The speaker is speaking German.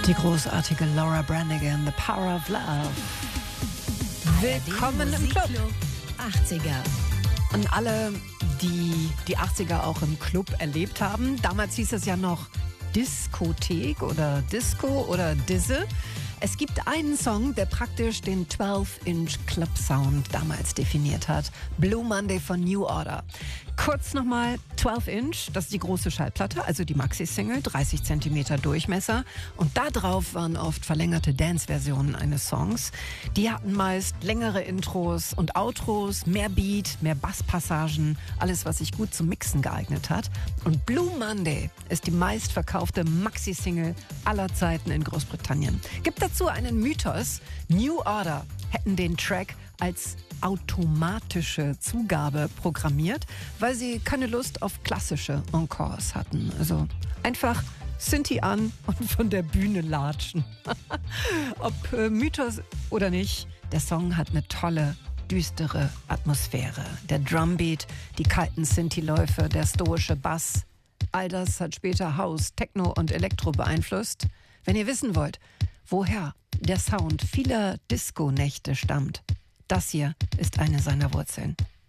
Die großartige Laura Branigan, The Power of Love. Willkommen im Club. 80er. Und alle, die 80er auch im Club erlebt haben, damals hieß es ja noch Diskothek oder Disco oder Disse. Es gibt einen Song, der praktisch den 12-Inch Club Sound damals definiert hat. Blue Monday von New Order. Kurz nochmal, 12-Inch, das ist die große Schallplatte, also die Maxi-Single, 30 Zentimeter Durchmesser. Und da drauf waren oft verlängerte Dance-Versionen eines Songs. Die hatten meist längere Intros und Outros, mehr Beat, mehr Basspassagen, alles, was sich gut zum Mixen geeignet hat. Und Blue Monday ist die meistverkaufte Maxi-Single aller Zeiten in Großbritannien. Gibt dazu einen Mythos. New Order hätten den Track als automatische Zugabe programmiert, weil sie keine Lust auf klassische Encores hatten. Also einfach Synthi an und von der Bühne latschen. Ob Mythos oder nicht, der Song hat eine tolle, düstere Atmosphäre. Der Drumbeat, die kalten Synthi-Läufe, der stoische Bass, all das hat später House, Techno und Elektro beeinflusst. Wenn ihr wissen wollt, woher der Sound vieler Disco-Nächte stammt, das hier ist eine seiner Wurzeln.